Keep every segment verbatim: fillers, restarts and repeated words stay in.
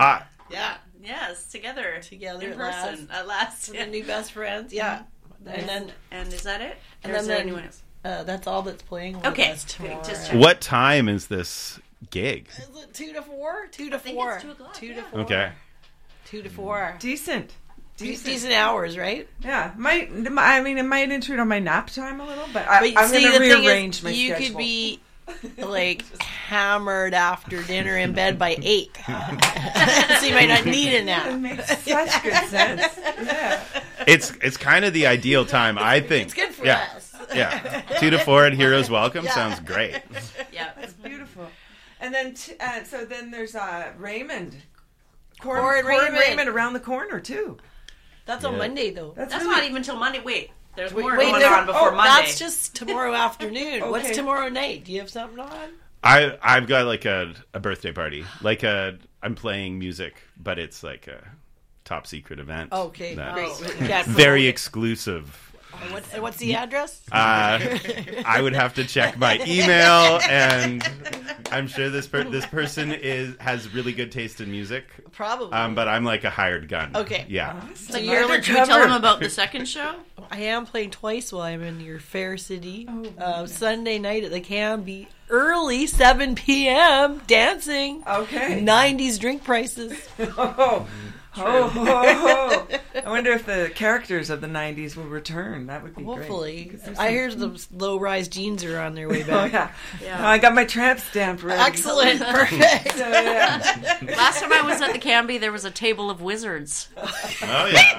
Ah. Yeah. Yes, together. Together in at person. last. At last. And the new best friends. Yeah. Nice. And then, and is that it? And or is then there anyone else? Uh, that's all that's playing with okay. us tomorrow. Just what time is this gig? Is it two to four? Two to I think four. it's two o'clock. Two yeah. to four. Okay. Two to four. Decent. Decent. Decent hours, right? Yeah. Might I mean it might intrude on my nap time a little, but, I, but I'm see, going to the thing rearrange is, my you schedule. could be like hammered after dinner in bed by eight, so you might not need a nap. It makes such good sense. Yeah. It's it's kind of the ideal time, I think. It's good for yeah. us. Yeah. Two to four at Heroes Welcome Yeah. sounds great. Yeah. That's beautiful. And then, t- uh, so then there's uh, Raymond. Corn, Corn Corn Raymond. Raymond around the corner, too. That's Yeah. on Monday, though. That's, That's really, not even till Monday. Wait, there's Wait, more wait, going there- on before oh, Monday. That's just tomorrow afternoon. What's Okay. tomorrow night? Do you have something on? I I've got like a a birthday party. Like a I'm playing music, but it's like a top secret event. Okay, That's great. We can't very promote it. exclusive. And what, and what's the address? Uh, I would have to check my email, and I'm sure this per- this person is has really good taste in music. Probably. Um, but I'm like a hired gun. Okay. Yeah. So you're like, should we tell them about the second show? I am playing twice while I'm in your fair city. Oh, uh, Sunday night at the Canby, early seven p.m. dancing. Okay. nineties drink prices. Oh, oh, oh, oh. I wonder if the characters of the nineties will return. That would be Hopefully. great. 'Cause there's I some- hear the low-rise jeans are on their way Oh, back. yeah. Yeah. Oh, I got my tramp stamp ready. Excellent. Perfect. So, yeah. Last time I was at the Canby, there was a table of wizards. Oh yeah.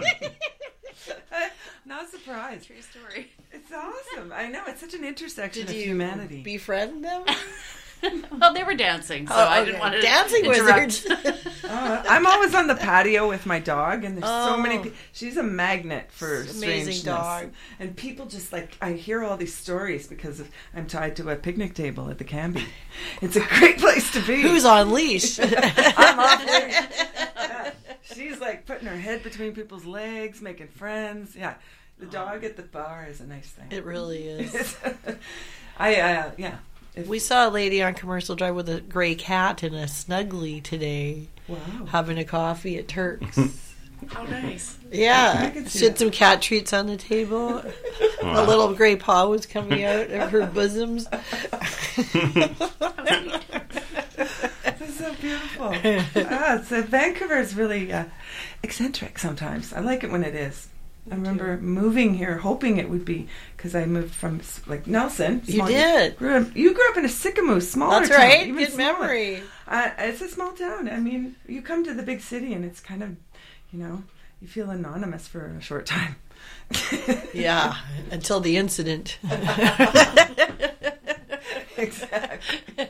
Not surprised. True story. It's awesome. I know. It's such an intersection Did of you humanity. befriend them? Well, they were dancing, so Oh, I okay. didn't want to Dancing interrupt. wizards. Uh, I'm always on the patio with my dog, and there's so Oh. many people. She's a magnet for Amazing strangeness. dog. And people just like, I hear all these stories because of, I'm tied to a picnic table at the Canby. It's a great place to be. Who's on leash? I'm off leash. Yeah. She's like putting her head between people's legs, making friends. Yeah. The dog at the bar is a nice thing. It really is. I, uh, yeah. If- We saw a lady on Commercial Drive with a gray cat and a snuggly today, Wow. having a coffee at Turk's. Oh, nice. I Yeah, could see she had that. some cat treats on the table. A little gray paw was coming out of her bosoms. This is so beautiful. ah, it's, uh, Vancouver is really uh, eccentric sometimes. I like it when it is. I remember moving here hoping it would be, because I moved from like Nelson. You small- did. Grew up, you grew up in a Sycamore, smaller That's town. right. even Good smaller. memory. Uh, it's a small town. I mean, you come to the big city and it's kind of, you know, you feel anonymous for a short time. Yeah, until the incident. Exactly.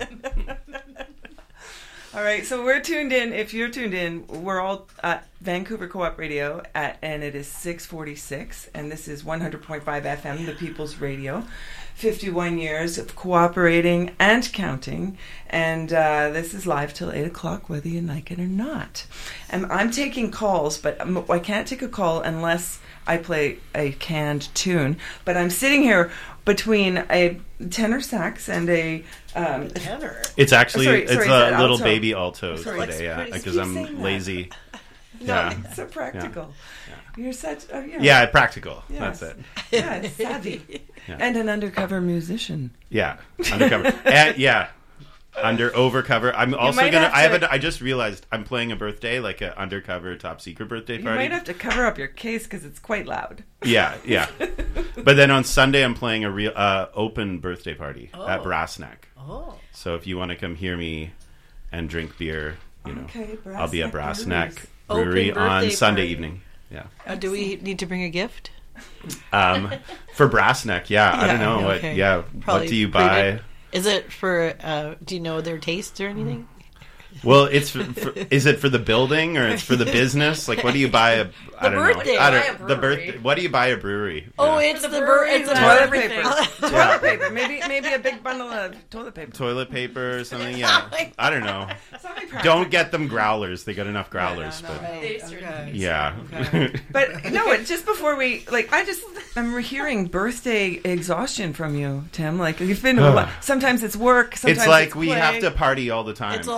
All right, so we're tuned in. If you're tuned in, we're all at Vancouver Co-op Radio, at, and it is six forty-six, and this is one hundred point five F M, the People's Radio. fifty-one years of cooperating and counting, and uh, this is live till eight o'clock, whether you like it or not. And I'm taking calls, but um, I can't take a call unless I play a canned tune. But I'm sitting here between a tenor sax and a um, Tenor. It's actually Sorry, it's sorry, is a that little alto? baby alto Sorry, today, let's yeah, put it- because keep I'm saying that. lazy. No, Yeah. it's so practical. You're such a yeah, Yeah, practical. Yes. That's it. yeah, it's savvy, Yeah. and an undercover musician. Yeah, undercover. and, yeah, under overcover. I'm also might gonna. have I have to- a, I just realized I'm playing a birthday, like an undercover top secret birthday You party. might have to cover up your case because it's quite loud. Yeah, yeah. But then on Sunday, I'm playing a real uh, open birthday party at Oh. Brass Neck. Oh. So if you want to come hear me and drink beer, you know, Okay, Brass I'll be at Neck Brass Breweries. Neck Open Brewery on birthday Sunday party. evening. Yeah. Uh, do we need to bring a gift? Um, for Brass Neck, yeah, I don't Yeah, know what. okay. Yeah, Probably what do you pretty buy? good. Is it for, uh, do you know their tastes or anything? Well, it's for, for, is it for the building or it's for the business? Like, what do you buy? A, I don't birthday. know. I Buy a don't, the brewery. birthday. What do you buy a brewery? Oh, Yeah. it's For the, the bur- brewery, it's a we Toilet have toilet paper. everything. Toilet paper. Maybe maybe a big bundle of toilet paper. toilet paper or something. Yeah, I don't know. Something practical. Don't get them growlers. They got enough growlers, No, no, no. but They Okay. certainly- yeah. Okay. But no, it, just before we like, I just I'm hearing birthday exhaustion from you, Tim. Like you've been. a lot- sometimes it's work. Sometimes It's like it's we play. have to party all the time, It's all- and it's you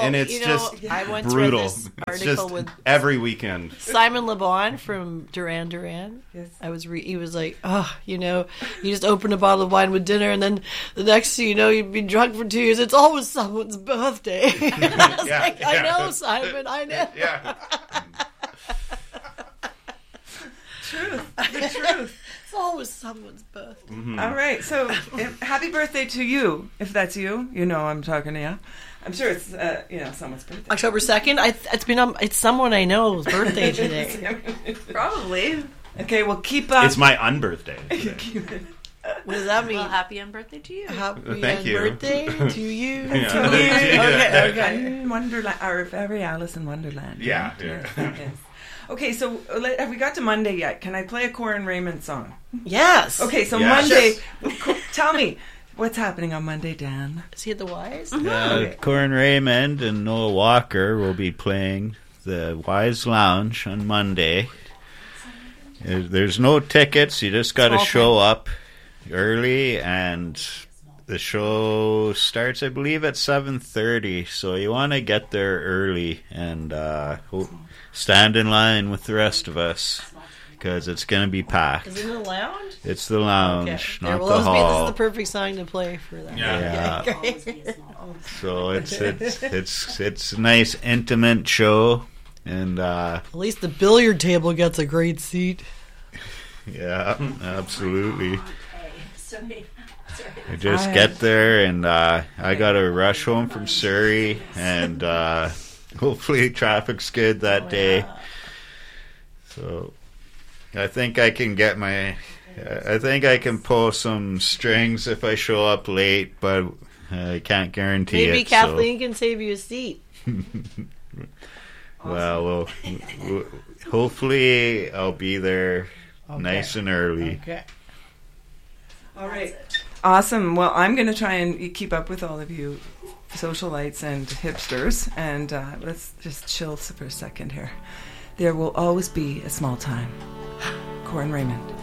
know, just I once brutal. read this It's article just with every weekend. Simon Le Bon from Duran Duran. Yes. I was re- he was like, oh, you know, you just open a bottle of wine with dinner, and then the next thing you know, you've been drunk for two years. It's always someone's birthday. I was Yeah, like, I yeah. know, Simon, I know. Yeah. Truth. The truth. It's always someone's birthday. All right. So, if, happy birthday to you. If that's you, you know I'm talking to you. I'm sure it's uh, you know someone's birthday. October second. I it's been um, it's someone I know's birthday today. Probably. Okay. Well, keep up. It's my unbirthday. What does that mean? Well, happy and birthday to you. Happy Thank you. birthday to you. Yeah. To you. Okay, okay. In Wonderland, or very Alice in Wonderland. Yeah, right? yeah. Yes, yes. Okay, so uh, let- have we got to Monday yet? Can I play a Corin Raymond song? Yes. Okay, so Yes. Monday. Co- tell me what's happening on Monday, Dan. Is he at the Wise? Uh, Corin Raymond and Noah Walker will be playing the Wise Lounge on Monday. Uh, There's no tickets. You just got to Small show up early, and the show starts, I believe, at seven thirty. So you want to get there early and uh, ho- stand in line with the rest of us because it's going to be packed. Is it in the lounge? It's the lounge, Okay. not Yeah, well, the those be, this hall. is the perfect song to play for that. Yeah. Yeah. Okay. So it's it's it's it's a nice intimate show, and uh, At least the billiard table gets a great seat. yeah, absolutely. Sorry. I just I- get there, and uh, I got to rush home from Surrey, and uh, hopefully traffic's good that day. So I think I can get my. I think I can pull some strings if I show up late, but I can't guarantee it. Maybe so- Kathleen can save you a seat. Well, we'll, we'll hopefully I'll be there nice and early. Okay. All right. Awesome. Well, I'm going to try and keep up with all of you socialites and hipsters, and uh, let's just chill for a second here. There will always be a small time. Corin Raymond.